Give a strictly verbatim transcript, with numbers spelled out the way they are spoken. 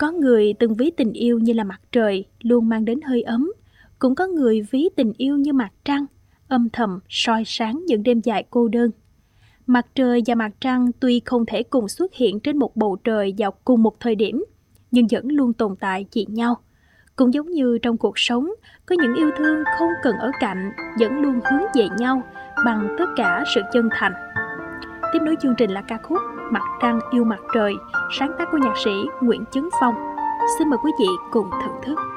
Có người từng ví tình yêu như là mặt trời, luôn mang đến hơi ấm. Cũng có người ví tình yêu như mặt trăng, âm thầm soi sáng những đêm dài cô đơn. Mặt trời và mặt trăng tuy không thể cùng xuất hiện trên một bầu trời vào cùng một thời điểm, nhưng vẫn luôn tồn tại vì nhau. Cũng giống như trong cuộc sống, có những yêu thương không cần ở cạnh, vẫn luôn hướng về nhau bằng tất cả sự chân thành. Tiếp nối chương trình là ca khúc Mặt trăng yêu mặt trời, sáng tác của nhạc sĩ Nguyễn Chấn Phong. Xin mời quý vị cùng thưởng thức.